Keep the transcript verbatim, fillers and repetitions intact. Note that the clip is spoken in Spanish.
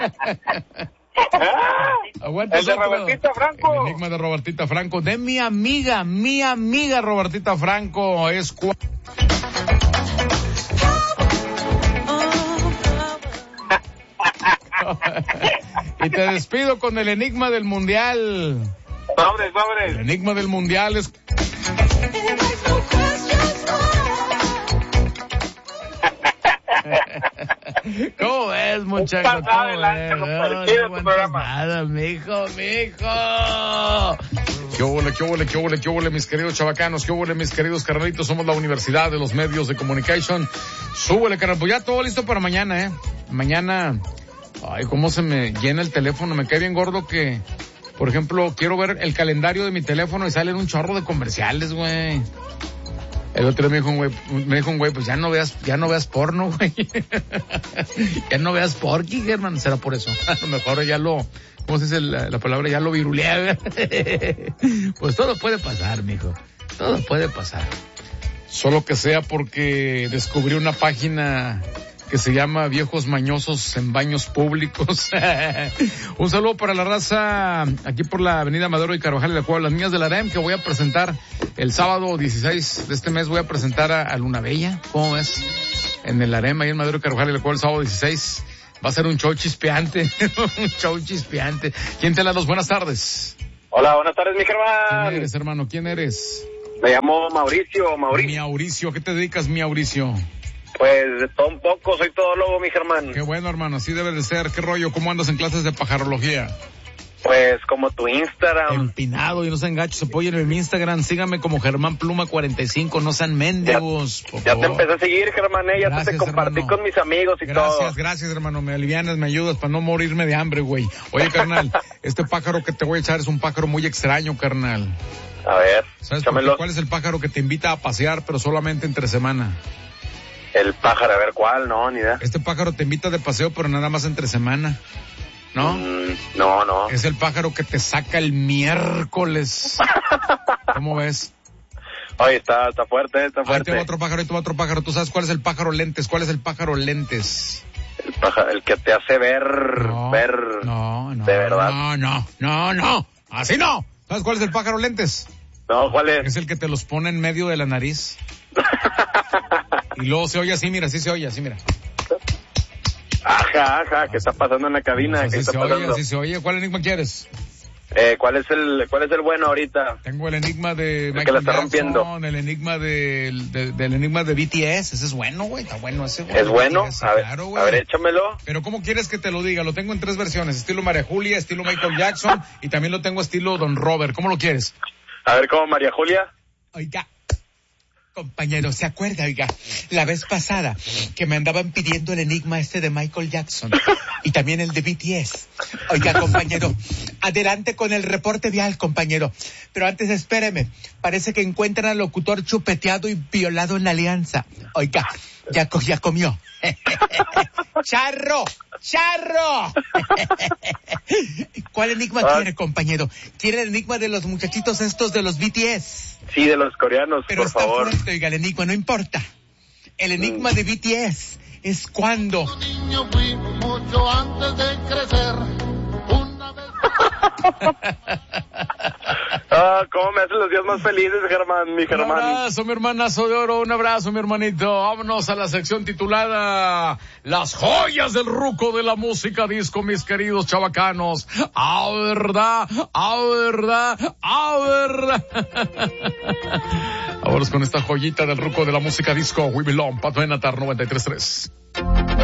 Aguanta el de otro. Robertita Franco. El enigma de Robertita Franco. De mi amiga, mi amiga Robertita Franco. Es cu... Y te despido con el enigma del mundial. Sobres, sobres. El enigma del mundial es... ¿Cómo ves, muchacho? Un pasado adelante, compadre. Chido tu programa. Nada, mijo, mijo. ¿Qué óvole, qué óvole, qué óvole, qué óvole, mis queridos chavacanos? ¿Qué óvole, mis queridos carnalitos? Somos la Universidad de los Medios de Comunicación. Súbele, carnal. Pues ya todo listo para mañana, ¿eh? Mañana... Ay, cómo se me llena el teléfono. Me cae bien gordo que... Por ejemplo, quiero ver el calendario de mi teléfono y salen un chorro de comerciales, güey. El otro día me dijo un güey, me dijo un güey, pues ya no veas, ya no veas porno, güey. Ya no veas porqui, Germán. Será por eso. A lo mejor ya lo, ¿cómo se dice la, la palabra? Ya lo virulea. Pues todo puede pasar, mijo. Todo puede pasar. Solo que sea porque descubrí una página que se llama Viejos Mañosos en Baños Públicos. Un saludo para la raza aquí por la avenida Madero y Carvajal de la Cueva, las niñas de la A R E M, que voy a presentar el sábado dieciséis de este mes. Voy a presentar a, a Luna Bella, ¿cómo ves? En el A R E M, ahí en Madero y Carvajal de la Cueva, el sábado dieciséis. Va a ser un show chispeante, un show chispeante. ¿Quién te la dos? Buenas tardes. Hola, buenas tardes, mi hermano. ¿Quién eres, hermano? ¿Quién eres? Me llamo Mauricio, Mauricio. Mi Mauricio, ¿a qué te dedicas, mi Mauricio? Pues de todo un poco, soy todólogo, mi Germán. Qué bueno, hermano, así debe de ser. ¿Qué rollo? ¿Cómo andas en clases de pajarología? Pues como tu Instagram. Empinado, y no sean gachos, apoyen en mi Instagram, síganme como Germán Pluma cuarenta y cinco, no sean mendigos, por Ya favor. te empecé a seguir, Germán, eh, ya Gracias, te compartí hermano. con mis amigos y Gracias, todo. Gracias, gracias, hermano, me alivianas, me ayudas para no morirme de hambre, güey. Oye, carnal, este pájaro que te voy a echar es un pájaro muy extraño, carnal. A ver, ¿Sabes por qué? ¿Cuál es el pájaro que te invita a pasear, pero solamente entre semana? El pájaro, a ver cuál, no, ni idea. Este pájaro te invita de paseo, pero nada más entre semana. ¿No? Mm, no, no. Es el pájaro que te saca el miércoles. ¿Cómo ves? Oye, está, está fuerte, está Ahí fuerte. te va otro pájaro, ahí te va otro pájaro. ¿Tú sabes cuál es el pájaro lentes? ¿Cuál es el pájaro lentes? El pájaro, el que te hace ver, No, ver. no, no. De verdad. No, no, no, no. Así no. ¿Sabes cuál es el pájaro lentes? No, ¿cuál es? Es el que te los pone en medio de la nariz. Y luego se oye así, mira, así se oye, así, mira. Ajá, ajá, ¿qué está pasando en la cabina? Pues ¿Qué así está se oye, pasando? así se oye. ¿Cuál enigma quieres? Eh, ¿cuál es el, cuál es el bueno ahorita? Tengo el enigma de El que Michael la está Jackson, rompiendo. el enigma de, de- del enigma de B T S. Ese es bueno, güey, está bueno ese, güey. ¿Es bueno? B T S, A ver, claro, a güey. ver, échamelo. Pero ¿cómo quieres que te lo diga? Lo tengo en tres versiones, estilo María Julia, estilo Michael Jackson y también lo tengo estilo Don Robert. ¿Cómo lo quieres? A ver, ¿cómo, María Julia? Oiga, compañero, ¿se acuerda, oiga, la vez pasada que me andaban pidiendo el enigma este de Michael Jackson y también el de B T S? Oiga, compañero, adelante con el reporte vial, compañero. Pero antes espéreme, parece que encuentran al locutor chupeteado y violado en la alianza. Oiga, ya, co- ya comió. ¡Charro! ¡Charro! ¿Cuál enigma Ah. quiere, compañero? ¿Quiere el enigma de los muchachitos estos de los B T S? Sí, de los coreanos, Pero por está favor. fuerte, oiga, el enigma, no importa. El enigma Mm. de B T S es cuando... Niño fui mucho antes de crecer. Una vez. Ah, ¿cómo me hacen los días más felices, Germán, mi Un Germán? abrazo, mi hermanazo de oro, un abrazo, mi hermanito. Vámonos a la sección titulada Las joyas del ruco de la música disco, mis queridos chavacanos. A verdad, a verdad, a verdad. Vámonos con esta joyita del ruco de la música disco. We Belong, Pato Enatar noventa y tres punto tres.